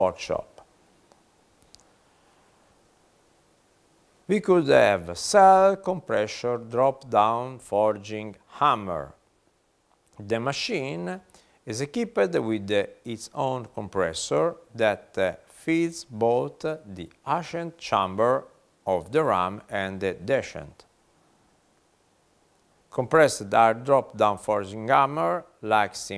workshop. We could have cell compressor drop-down forging hammer. The machine is equipped with its own compressor that feeds both the ascent chamber of the ram and the descent. Compressed air drop-down forging hammer, like